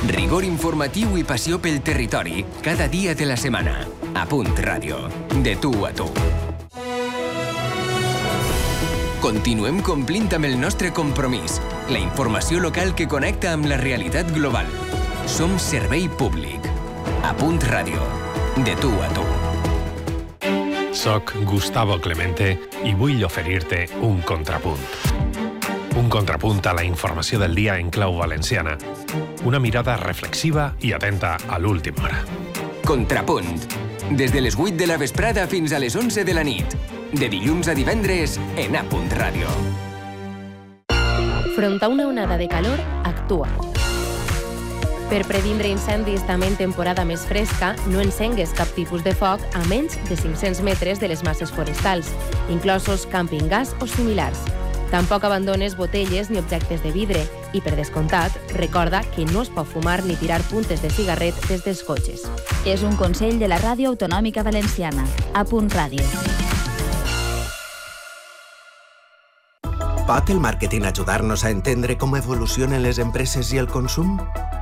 Rigor informatiu i passió pel territori, cada dia de la setmana. A Punt Ràdio. De tu a tu. Continuem complint amb el nostre compromís. La informació local que connecta amb la realitat global. Som servei públic. A Punt Ràdio. De tu a tu. Soc Gustavo Clemente i vull oferir-te un contrapunt. Un contrapunt a la informació del dia en clau valenciana. Una mirada reflexiva i atenta a l'última hora. Contrapunt. Des de les 8 de la vesprada fins a les 11 de la nit. De dilluns a divendres en A Punt Ràdio. Front a una onada de calor, actua. Per previndre incendis també en temporada més fresca, no encengues cap tipus de foc a menys de 500 metres de les masses forestals, inclosos càmping gas o similars. Tampoc abandones botelles ni objectes de vidre i, per descomptat, recorda que no es pot fumar ni tirar puntes de cigarret des dels cotxes. És un consell de la Ràdio Autonòmica Valenciana. A Punt Ràdio. ¿Pot el màrqueting ajudar-nos a entendre com evolucionen les empreses i el consum?